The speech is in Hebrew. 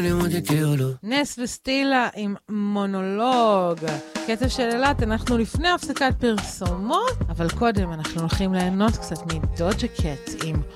נס וסטילה עם מונולוג. קצב של אלת, אנחנו לפני הפסקת פרסומות, אבל קודם אנחנו הולכים ליהנות קצת מדוג'ה קט עם